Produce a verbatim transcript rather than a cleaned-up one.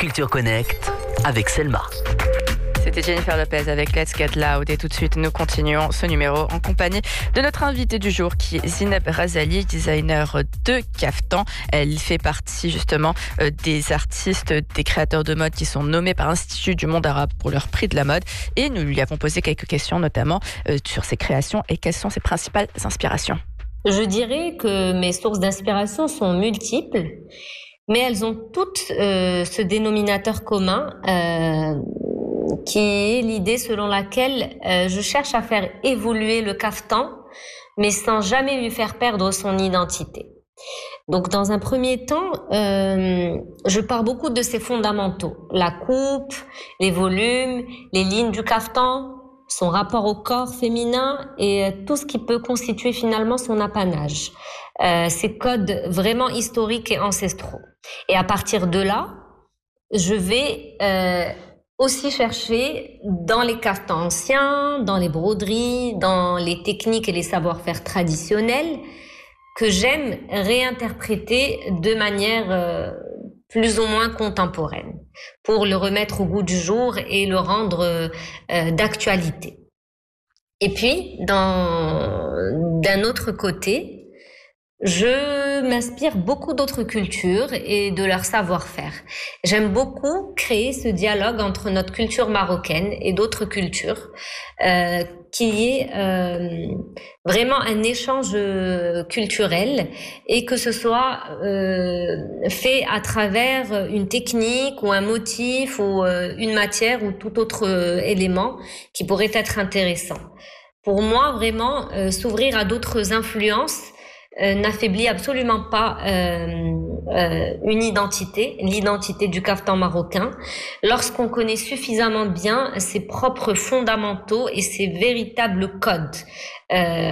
Culture Connect avec Selma. C'était Jennifer Lopez avec Let's Get Loud et tout de suite nous continuons ce numéro en compagnie de notre invitée du jour qui est Zineb Razali, designer de caftan. Elle fait partie justement des artistes, des créateurs de mode qui sont nommés par l'Institut du monde arabe pour leur prix de la mode et nous lui avons posé quelques questions notamment sur ses créations et quelles sont ses principales inspirations. Je dirais que mes sources d'inspiration sont multiples, mais elles ont toutes euh, ce dénominateur commun euh, qui est l'idée selon laquelle euh, je cherche à faire évoluer le caftan, mais sans jamais lui faire perdre son identité. Donc, dans un premier temps, euh, je pars beaucoup de ses fondamentaux. La coupe, les volumes, les lignes du caftan, son rapport au corps féminin et tout ce qui peut constituer finalement son apanage. Euh, ces codes vraiment historiques et ancestraux. Et à partir de là, je vais euh, aussi chercher dans les caftans anciens, dans les broderies, dans les techniques et les savoir-faire traditionnels que j'aime réinterpréter de manière euh, plus ou moins contemporaine pour le remettre au goût du jour et le rendre euh, d'actualité. Et puis, dans, d'un autre côté, je m'inspire beaucoup d'autres cultures et de leur savoir-faire. J'aime beaucoup créer ce dialogue entre notre culture marocaine et d'autres cultures, euh, qu'il y ait euh, vraiment un échange culturel et que ce soit euh, fait à travers une technique ou un motif ou euh, une matière ou tout autre euh, élément qui pourrait être intéressant. Pour moi, vraiment, euh, s'ouvrir à d'autres influences Euh, n'affaiblit absolument pas euh, euh, une identité, l'identité du caftan marocain, lorsqu'on connaît suffisamment bien ses propres fondamentaux et ses véritables codes. Euh,